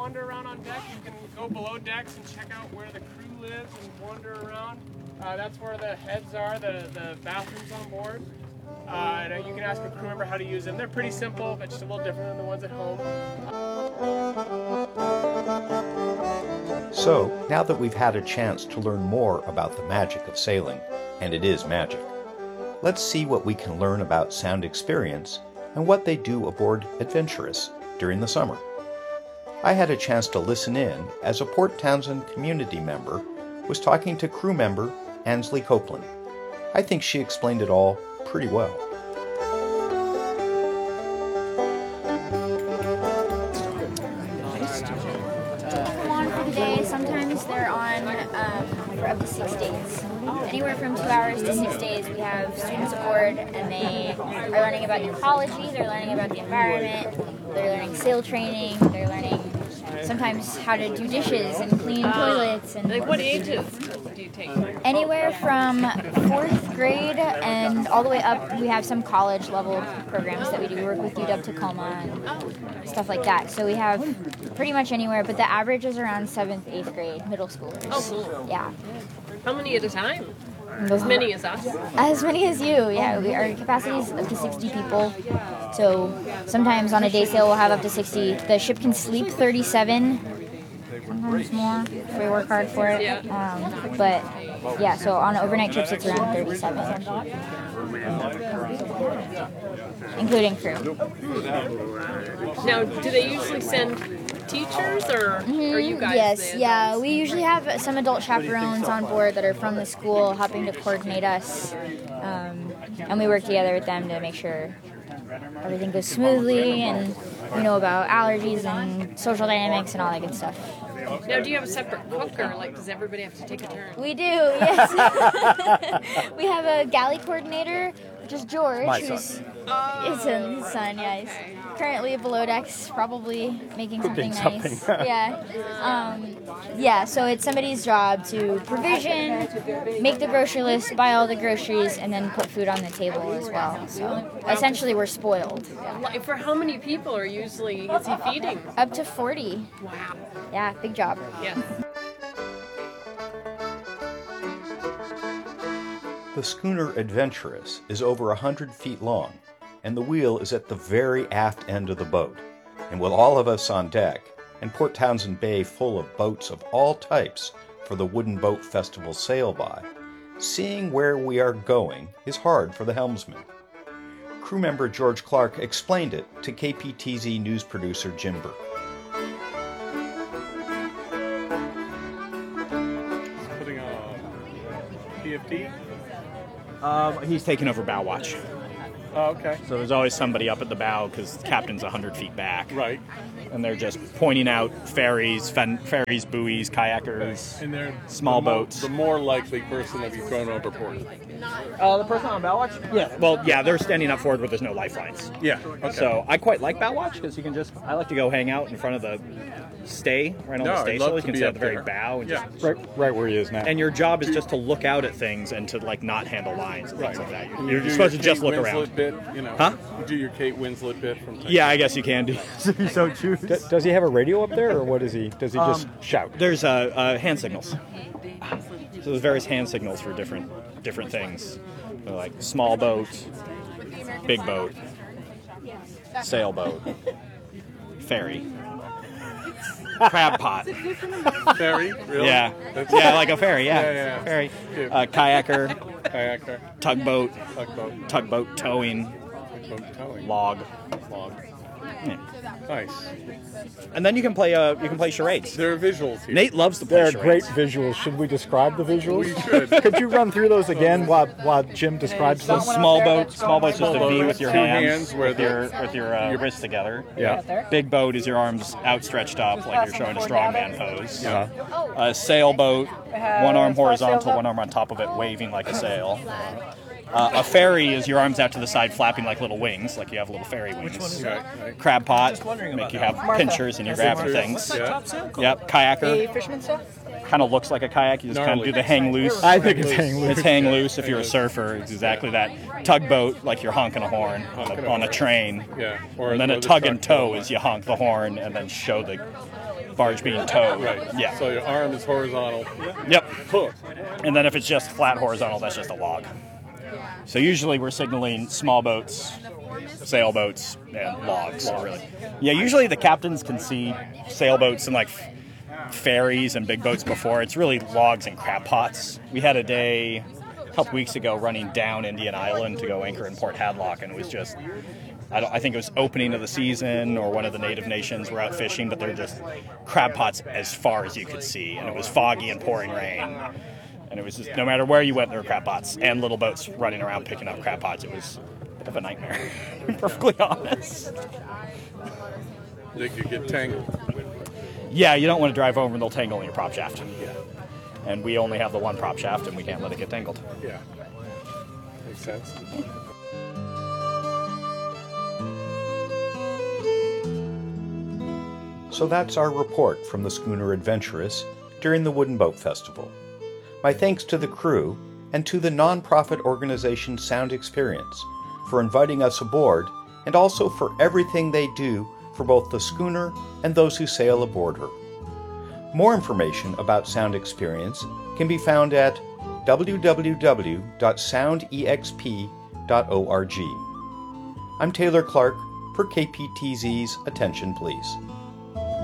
wander around on deck. You can go below decks and check out where the crew lives and wander around. That's where the heads are, the bathrooms on board. And you can ask a crew member how to use them. They're pretty simple, but just a little different than the ones at home. So, now that we've had a chance to learn more about the magic of sailing, and it is magic, let's see what we can learn about Sound Experience and what they do aboard Adventurous during the summer. I had a chance to listen in as a Port Townsend community member was talking to crew member Ansley Copeland. I think she explained it all pretty well. Come on for the day. Sometimes they're on for up to 6 days. Anywhere from 2 hours to 6 days. We have students aboard, and they are learning about ecology. They're learning about the environment. They're learning sail training. They're learning sometimes how to do dishes and clean toilets. And like what ages do you take? Anywhere from 4th grade and all the way up. We have some college level programs that we do. We work with UW Tacoma and stuff like that. So we have pretty much anywhere, but the average is around 7th, 8th grade, middle schoolers. Oh, cool. Yeah. How many at a time? As many as us? As many as you, yeah. Our capacity is up to 60 people. So sometimes on a day sail we'll have up to 60. The ship can sleep 37, sometimes more if we work hard for it. But yeah, so on overnight trips it's around 37. Including crew. Now, do they usually send teachers or you guys? Yes, yeah. We usually have some adult chaperones on board that are from the school helping to coordinate us. And we work together with them to make sure everything goes smoothly and we know about allergies and social dynamics and all that good stuff. Now, do you have a separate cook or like does everybody have to take a turn? We do, yes. We have a galley coordinator, which is George, My who's son. his son, yeah. He's currently below decks, probably making something nice. something. Yeah, so it's somebody's job to provision, make the grocery list, buy all the groceries, and then put food on the table as well. So essentially we're spoiled. Like, for how many people is he feeding? Up to 40. Wow. Yeah, big job. Yes. The schooner Adventurous is over 100 feet long, and the wheel is at the very aft end of the boat. And with all of us on deck, and Port Townsend Bay full of boats of all types for the Wooden Boat Festival sail by, seeing where we are going is hard for the helmsman. Crew member George Clark explained it to KPTZ news producer Jim Burke. Putting on PFD? He's taking over bow watch. Oh, okay. So there's always somebody up at the bow because the captain's 100 feet back. Right. And they're just pointing out ferries, buoys, kayakers, And they're small boats. The more likely person to be thrown overboard. The person on bow watch? Yeah. Well, yeah, they're standing up forward where there's no lifelines. Yeah. Okay. So I quite like bow watch because you can I like to go hang out in front of the stay, right on the stay so you can sit at the very bow and just Right where he is now. and your job is just to look out at things and to like not handle lines and things like that. And You're you do supposed to your just Kate look Winslet around. Bit, you know. Huh? You do your Kate Winslet bit from time Yeah, I guess you can do if you so choose. Does he have a radio up there, or what is he? Does he just shout? There's hand signals. So there's various hand signals for different things. They're like small boat, big boat, sailboat, ferry, crab pot. Ferry? Really? Yeah, That's like a ferry. Yeah, ferry. Kayaker, Kayaker. tugboat, Tugboat. towing, Towing. log. Yeah. Nice. And then you can play charades. There are visuals here. Nate loves to play There are charades. great visuals. Should we describe the visuals? We should. Could you run through those again while Jim describes them? Small boat's just a V with your Two hands, hands where with your wrists together. Yeah. Big boat is your arms outstretched up like you're showing a strongman pose. Uh-huh. A sailboat, one arm horizontal, one arm on top of it, waving like a sail. A ferry is your arms out to the side, flapping like little wings, like you have little fairy wings. Right. Crab pot, make you have pinchers and you're grabbing things. Yeah. Yep. Kayaker. Fisherman's stuff? kind of looks like a kayak. You just kind of Gnarly. do the hang loose. I think it's hang loose. It's hang loose if you're a surfer. It's exactly that. Tugboat, like you're honking a horn on a train. Yeah. And then or a the tug and truck tow is you honk the horn and then show the barge being towed. Right. Yeah. So your arm is horizontal. Yep. Hook. And then if it's just flat horizontal, that's just a log. So usually we're signaling small boats, sailboats, and logs, really. Yeah, usually the captains can see sailboats and like ferries and big boats before. It's really logs and crab pots. We had a day a couple weeks ago running down Indian Island to go anchor in Port Hadlock, and it was just, I think it was opening of the season or one of the native nations were out fishing, but they're just crab pots as far as you could see, and it was foggy and pouring rain. And it was just, no matter where you went, there were crab pots and little boats running around picking up crab pots. It was a bit of a nightmare, to be perfectly honest. They could get tangled. Yeah, you don't want to drive over and they'll tangle in your prop shaft. Yeah. And we only have the one prop shaft and we can't let it get tangled. Yeah. Makes sense. So that's our report from the schooner Adventurous during the Wooden Boat Festival. My thanks to the crew and to the non-profit organization Sound Experience for inviting us aboard and also for everything they do for both the schooner and those who sail aboard her. More information about Sound Experience can be found at www.soundexp.org. I'm Taylor Clark for KPTZ's Attention Please.